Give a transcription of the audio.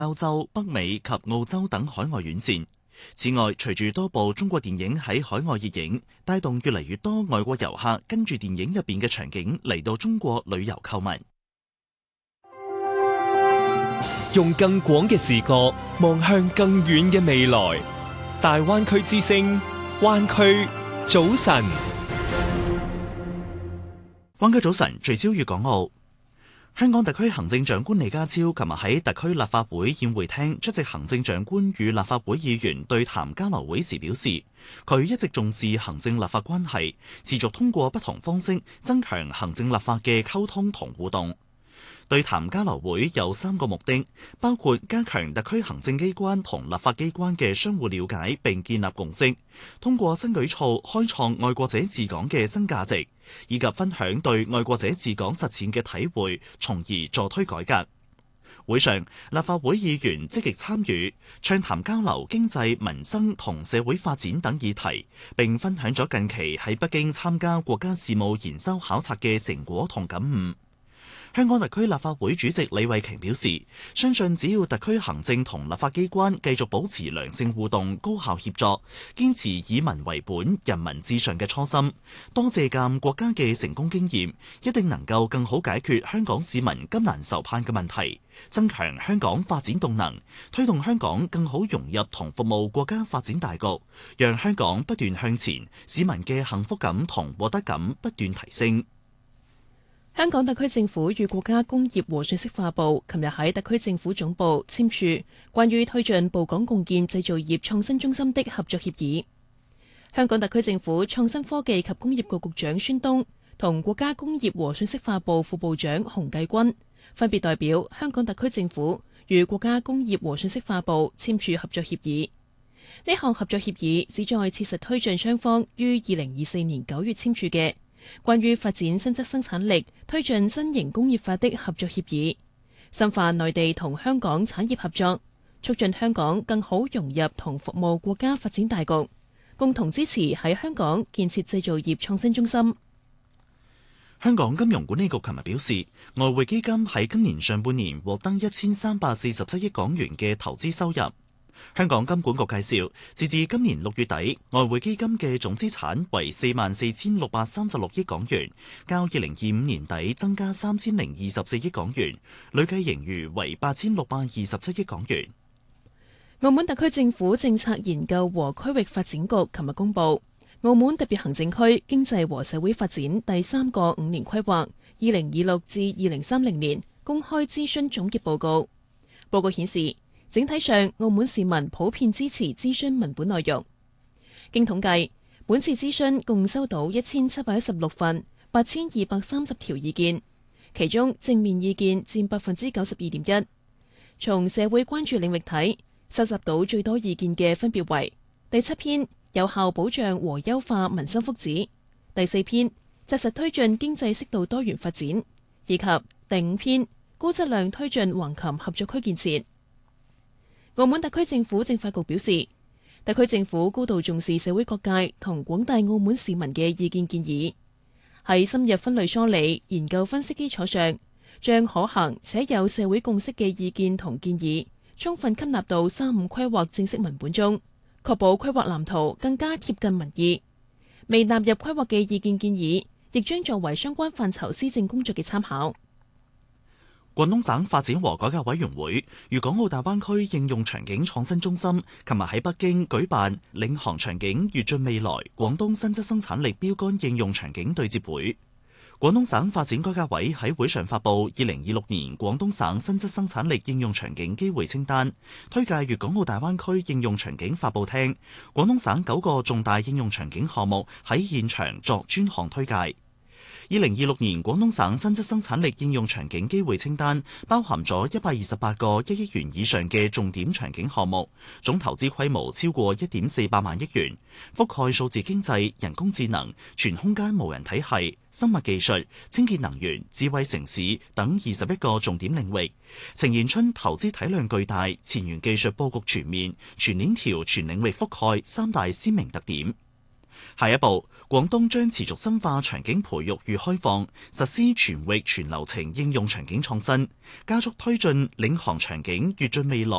歐洲、北美及澳洲等海外院線。此外，隨住多部中國電影喺海外熱映，帶動越嚟越多外國遊客跟住電影入邊嘅場景嚟到中國旅遊購物。 用更廣嘅視角望向更遠嘅未來。大灣區之聲，灣區早晨。 灣區早晨，聚焦粵港澳。香港特區行政長官李家超琴日喺特區立法會宴會廳出席行政長官與立法會議員對談交流會時表示，佢一直重視行政立法關係，持續通過不同方式增強行政立法嘅溝通同互動。對談交流會有3個目的，包括加強特區行政機關同立法機關嘅相互了解並建立共識，通過新舉措開創愛國者治港嘅新價值，以及分享對愛國者治港實踐嘅體會，從而助推改革。會上，立法會議員積極參與，暢談交流經濟民生同社會發展等議題，並分享咗近期喺北京參加國家事務研修考察嘅成果同感悟。香港特區立法會主席李慧瓊表示，相信只要特區行政同立法機關繼續保持良性互動、高效協作，堅持以民為本、人民至上嘅初心，多借鑑國家嘅成功經驗，一定能夠更好解決香港市民急難愁盼嘅問題，增強香港發展動能，推動香港更好融入同服務國家發展大局，讓香港不斷向前，市民嘅幸福感同獲得感不斷提升。 香港特區政府與國家工業和信息化部琴日喺特區政府總部簽署關於推進埗港共建製造業創新中心的合作協議。香港特區政府創新科技及工業局局長孫東同國家工業和信息化部副部長洪繼軍分別代表香港特區政府與國家工業和信息化部簽署合作協議。呢項合作協議旨在切實推進雙方於2024年9月簽署嘅關於發展新質生產力、推進新型工業化的合作協議，深化內地同香港產業合作，促進香港更好融入同服務國家發展大局，共同支持喺香港建設製造業創新中心。 香港金融管理局琴日表示，外匯基金喺今年上半年獲得1347億港元嘅投資收入。香港金管局介紹，截至今年6月底，外匯基金嘅總資產為44,636億港元，較2025年底增加3024億港元，累計盈餘為8,627億港元。 澳門特區政府政策研究和區域發展局琴日公布，澳門特別行政區經濟和社會發展第3個5年規劃2026至2030年公開諮詢總結報告。報告顯示，整體上，澳門市民普遍支持諮詢文本內容。經統計，本次諮詢共收到1716份8230條意見，其中正面意見佔92.1%。從社會關注領域睇，收集到最多意見嘅分別為第7篇有效保障和優化民生福祉，第4篇紮實推進經濟適度多元發展，以及第5篇高質量推進橫琴合作區建設。澳門特區政府政法局表示，特區政府高度重視社會各界同廣大澳門市民嘅意見建議，喺深入分類梳理、研究分析基礎上，將可行且有社會共識嘅意見同建議充分吸納到35規劃正式文本中，確保規劃藍圖更加貼近民意。未納入規劃嘅意見建議，亦將作為相關範疇施政工作嘅參考。 廣東省發展和改革委員會粵港澳大灣區應用場景創新中心琴日喺北京舉辦領航場景躍進未來廣東新質生產力標杆應用場景對接會。廣東省發展改革委喺會上發布2026年廣東省新質生產力應用場景機會清單，推介粵港澳大灣區應用場景發布廳廣東省9個重大應用場景項目喺現場作專項推介。2026年廣東省新質生產力應用場景機會清單包含咗128個1億元以上嘅重點場景項目，總投資規模超過1.48萬億元，覆蓋數字經濟、人工智能、全空間無人體系、生物技術、清潔能源、智慧城市等21個重點領域，呈現出投資體量巨大、前沿技術佈局全面、全鏈條全領域覆蓋3大鮮明特點。 下一步，廣東將持續深化場景培育與開放，實施全域全流程應用場景創新，加速推進領航場景躍進未來